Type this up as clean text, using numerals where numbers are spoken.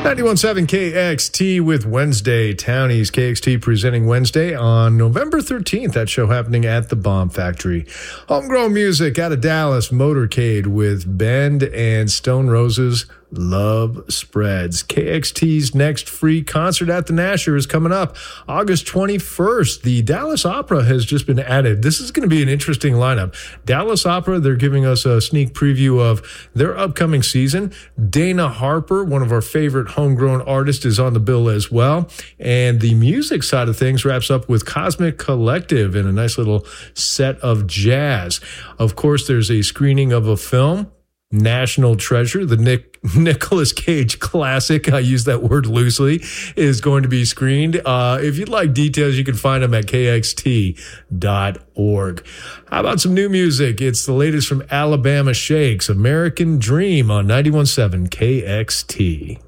91.7 KXT with Wednesday Townies. KXT presenting Wednesday on November 13th. That show happening at the Bomb Factory. Homegrown music out of Dallas, Motorcade with Bend and Stone Roses. Love Spreads. KXT's next free concert at the Nasher is coming up August 21st. The Dallas Opera has just been added. This is going to be an interesting lineup. Dallas Opera, they're giving us a sneak preview of their upcoming season. Dana Harper, one of our favorite homegrown artists, is on the bill as well. And the music side of things wraps up with Cosmic Collective and a nice little set of jazz. Of course, there's a screening of a film, National Treasure, the Nicolas Cage classic, I use that word loosely, is going to be screened. If you'd like details, you can find them at kxt.org. How about some new music? It's the latest from Alabama Shakes, American Dream on 91.7 KXT.